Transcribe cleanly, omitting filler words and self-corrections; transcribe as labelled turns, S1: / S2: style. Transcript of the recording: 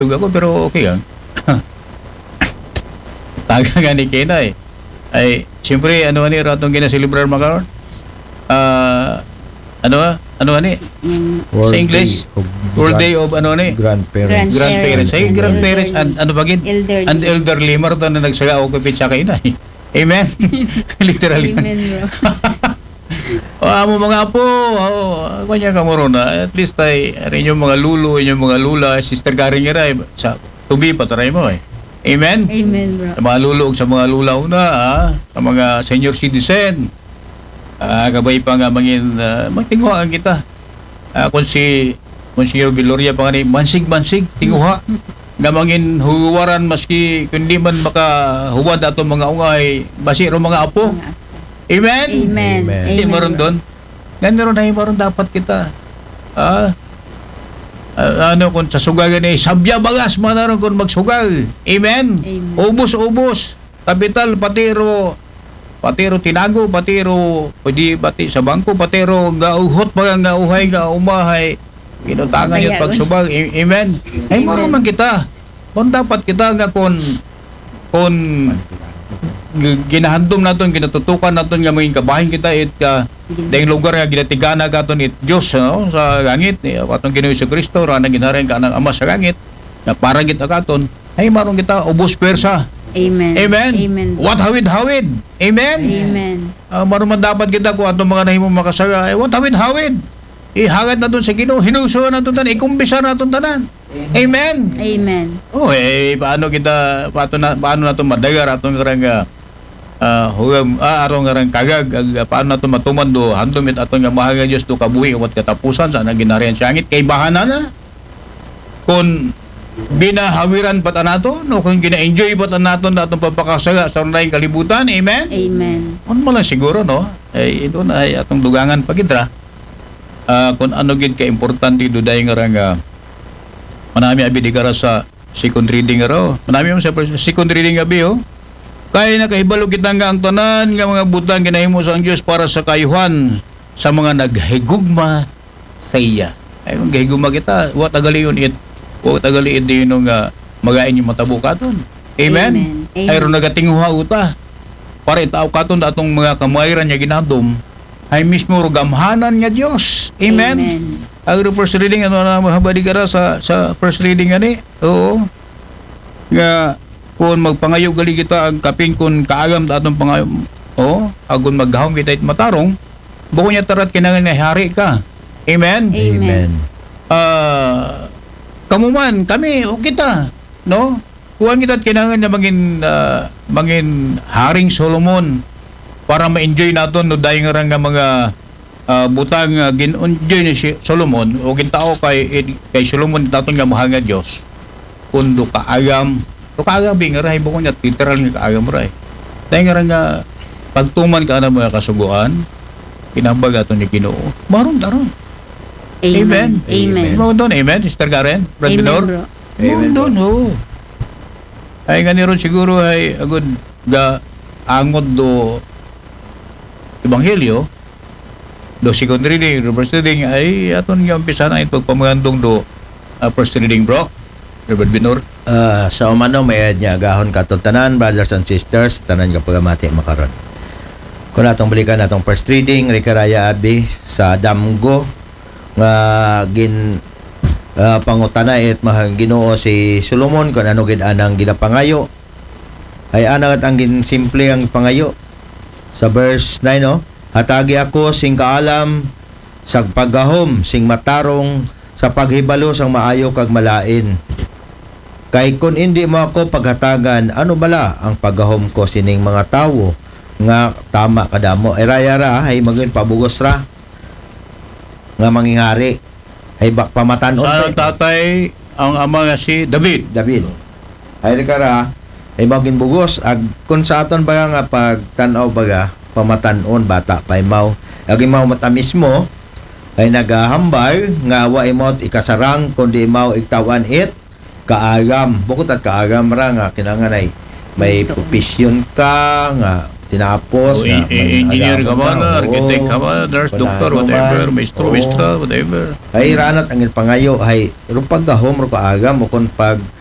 S1: ako pero okay lang. Taga nga ni Kena eh. Ay, siyempre, ano ni ratong ginasilibrar makaroon? Ano ni? Sa English? World Day of ano ni?
S2: Grandparents.
S1: Grandparents. Ay, grandparents. Ano ba gin?
S2: Elderly.
S1: And elderly. Marito na nagsaga ako kapit sa kaina eh. Amen? Literally.
S2: Amen, bro.
S1: Mo mga apo, kanya ka mo ron na. At least ay, rin yung mga lulo, yung mga lula, sister Karen nga rin, sa tubi pataray mo eh. Amen?
S2: Amen, bro.
S1: Sa mga lulo, sa mga lula una, sa mga senior citizen, kabay pa nga mangin, magtinguhaan kita. Kung si Monsignor Viloria pa nga ni, mansig, tinguha. Nga mangin huwaran, maski kundi man makahuwad ato mga ungay, basi ro mga apo. Amen?
S2: Amen.
S1: Hindi mo ron doon. Ganun na yung dapat kita. Kung sa sugagan eh, sabya bagas man na ron kung magsugal. Amen?
S2: Amen.
S1: Ubus. Kapital, patiro tinago, patiro, pwede pati sa bangko, patiro, gauhot pa nga uhay, umahay, pinutangan yung pagsubag. Amen? Ay, maruman kita. Kung dapat kita nga kung ginahandom naton, ginatutukan naton nga maging kabahin kita it dahil lugar nga ginatigana katon it Diyos no, sa langit atong Ginoong Jesucristo ra na ginharan ka ng Ama sa langit na para kita katon ay maron kita ubos persa.
S2: Amen.
S1: Amen.
S2: Amen.
S1: What hawid. Amen.
S2: Amen.
S1: Maron man dapat kita ko atong mga nahimong makasaga what hawid. Ihagad naton sa Ginoo, hinuso naton tanan, ikumbisa naton tanan. Amen.
S2: Amen.
S1: Paano nato madagar atong karang arong ngarang kagag paano nato matuman do handom it aton nga mahal nga Dios do kabuhi wat katapusan sa naginarian sa angit kay bahana na kun binahawiran pat anato no kun gina-enjoy pat anato atong pagpakasaga sa unay kalibutan. Amen.
S2: Amen.
S1: Kun mo lang siguro no ito na ay atong dugangan pagidra kun ano gid ka importante do dayon nga manami abi di kara sa second reading raw manami mo sa second reading abi kaya nakahibalo kita nga ang tanan nga mga butang ginahimo sa ang Diyos para sa kayuhan sa mga naghigugma sa iya. Ay kung gahigugma kita, wa tagaliyon it. Wa tagaliyon din nga magain yung matabo katon. Amen. Ay ron nagatinguha uta. Para itaw katon atong mga kamayran niya ginadom ay mismo ro gamhanan nga Dios. Amen. Ang first reading ano na mahabadi kara sa first reading ani. Oo. Nga kung magpangayo gali kita ang kapin kun kaagam ta atong pangayo agon maghawom kita it matarong buko niya tarat kinahanglan nga hari ka. Amen.
S2: Amen.
S1: Kamuman kami o kita no kuan kita kinahanglan na mangin haring Solomon para ma-enjoy naton no dayon nga mga butang gin-enjoy ni Solomon o gintao kay Solomon daton nga mahal nga Dios kundo kaagam so kaagabi nga rahay buko niya, literal nga kaagam rahay. Dahil nga pagtuman ka na mga kasuguan, pinambag ato ni Ginoo. Maron. Amen.
S2: Amen.
S1: Mo doon, amen, Sister Karen, Brad Minor.
S2: Bro.
S1: Amen doon, Ay nga niron siguro ay agud ga angod do Ebanghelyo, do second reading, do first reading ay aton nga umpisa na itong pamagandong do first reading bro. Robert Binor.
S3: Sa umano may niya agahon katon tanan brothers and sisters tanan nga pagamati makaron. Kung atong balikan atong first reading Rikaraya abi sa damgo nga pangutana it mahang Ginoo si Solomon kung ano gid anang ginapangayo. Ay anang ang simple ang pangayo. Sa verse 9 hatagi ako sing kaalam sa paggahom sing matarong sa paghibalo sang maayo kag malain. Kay kung hindi mo ako paghatagan, ano bala ang paggahom ko sining mga tawo nga tama kadamo. Raya ay maging pabugos ra nga manginghari. Ay bak pamatanon
S1: sa tatay ang ama nga si David.
S3: Ay kara ay maging bugos ag kun sa aton baga nga pagtan-aw baga pamatanon bata pa imaw. Agi maw mata mismo ay nagahambal nga wa imot ikasarang kundi imaw igtawan it kaagam bukod at kaagam ra nga kinahanglan ay may provision ka nga tinapos
S1: O, engineer ka ba na, architect ka ba, nurse, doctor, whatever, maestro, maestra, whatever.
S3: Ay ranat ang pangayo ay ro pagahom ro kaagam o kon pag